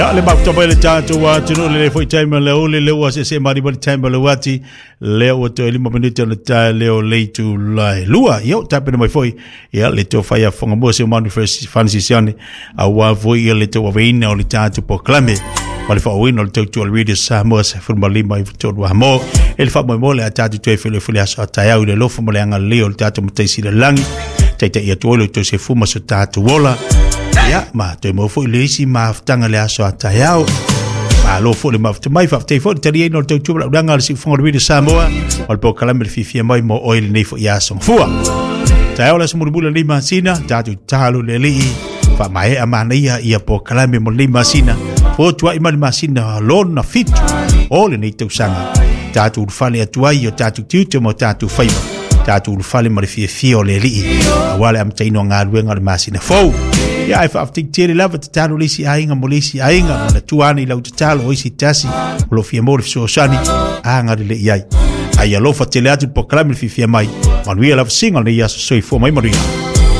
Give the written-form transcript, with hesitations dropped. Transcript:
le mafta le tato wa tino le foi time le wa se mari bali time le wati le o to 5 minutos le ta le o le tu lai lua yo tape mai foi ya le to faya fonga mo se mani first fancy siani a wa voi le to wa vina o le tato proclame ma le fa wino le to radio samo se fu mali mai to wa mo el fa mo le tato to fele fele asa ta ya le lo fu mo le anga le o le tato mo si le langi te ia to le to se fu mo so tato wola ya ma te mo foi le si ma tanga le aso ata yao ma lo foi le ma mai fa te foi te no te tu la nga si fon de Samoa al po kala me fi mai mo oil nei fo ya son fua ta ola se mo bula ni masina ta tu talo le li fa mai amana ia po kala me mo ni masina fo tu ai mal masina lon na fit ole nei te sanga ta tu fale atua io ta tu tu mo ta tu fai ta tu fale mo fi ole li wala am taino nga luenga le masina fo ya if after tele lava talo lisi ainga molisi ainga na tuani lau talo isi tasi lo fia mo so sani anga le yai ai lo fa tele atu proclame fi fia mai manuia la singa le ya so fo mai maria